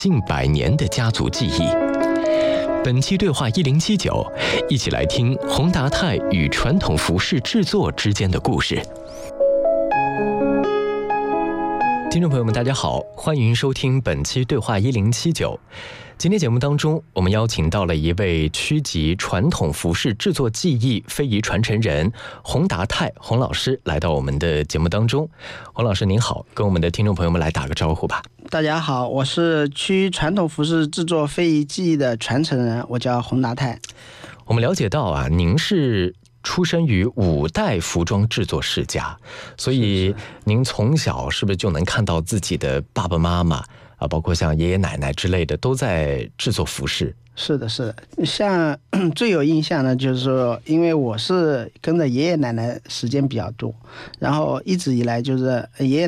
近100年的家族记忆。本期对话1079，一起来听宏达泰与传统服饰制作之间的故事。听众朋友们，大家好，欢迎收听本期对话1079。今天节目当中，我们邀请到了一位区级传统服饰制作技艺非遗传承人宏达泰洪老师来到我们的节目当中。洪老师您好，跟我们的听众朋友们来打个招呼吧。 大家好，我是区传统服饰制作非遗技艺的传承人，我叫洪达泰。 我们了解到啊，您是出生于5代服装制作世家，所以您从小是不是就能看到自己的爸爸妈妈啊，包括像爷爷奶奶之类的都在制作服饰？ 是的，是的。像最有印象的就是说，因为我是跟着爷爷奶奶时间比较多，然后一直以来就是爷爷